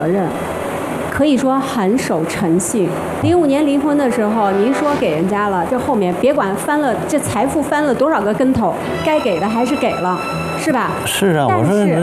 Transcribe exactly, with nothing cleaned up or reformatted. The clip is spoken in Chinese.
责任。可以说很守诚信。零五年离婚的时候，您说给人家了，这后面别管翻了，这财富翻了多少个跟头，该给的还是给了，是吧？ 是啊，我说